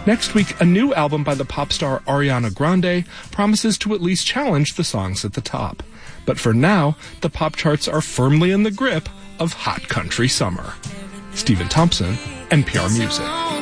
Next week, a new album by the pop star Ariana Grande promises to at least challenge the songs at the top. But for now, the pop charts are firmly in the grip of hot country summer. Stephen Thompson, NPR Music.